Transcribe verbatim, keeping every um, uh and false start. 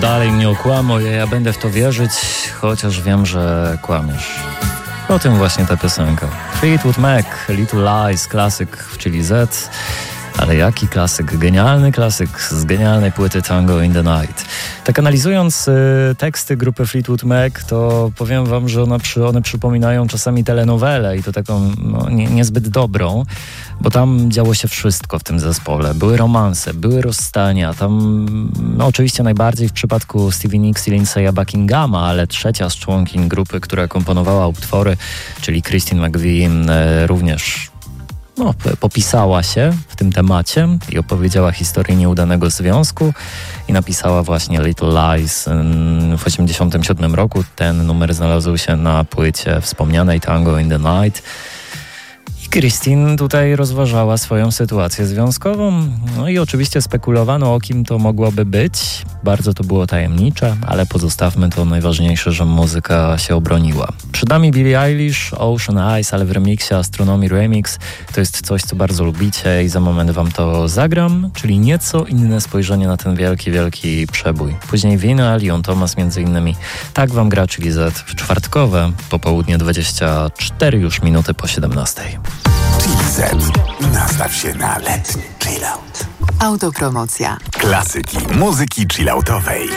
dalej mnie okłamuj, ja będę w to wierzyć, chociaż wiem, że kłamiesz. O tym właśnie ta piosenka. Fleetwood Mac, Little Lies, klasyk w Chili Z. Ale jaki klasyk, genialny klasyk z genialnej płyty Tango in the Night. Tak analizując y, teksty grupy Fleetwood Mac, to powiem wam, że one, przy, one przypominają czasami telenowelę i to taką no, nie, niezbyt dobrą, bo tam działo się wszystko w tym zespole. Były romanse, były rozstania, tam no, oczywiście najbardziej w przypadku Stevie Nicks i Lindsaya Buckinghama, ale trzecia z członkiń grupy, która komponowała utwory, czyli Christine McVie, y, również No, popisała się w tym temacie i opowiedziała historię nieudanego związku i napisała właśnie Little Lies w osiemdziesiątym siódmym roku. Ten numer znalazł się na płycie wspomnianej Tango in the Night. I Christine tutaj rozważała swoją sytuację związkową. No i oczywiście spekulowano, o kim to mogłoby być. Bardzo to było tajemnicze, ale pozostawmy to najważniejsze, że muzyka się obroniła. Przed nami Billie Eilish, Ocean Eyes, ale w remiksie Astronomy Remix. To jest coś, co bardzo lubicie i za moment wam to zagram, czyli nieco inne spojrzenie na ten wielki, wielki przebój. Później Vinyl, Ian Thomas między innymi. Tak wam gra Chili Z w czwartkowe, popołudnie dwadzieścia cztery już minuty po siedemnastej. Chili Z. Nastaw się na letni chillout. Autopromocja. Klasyki muzyki chilloutowej.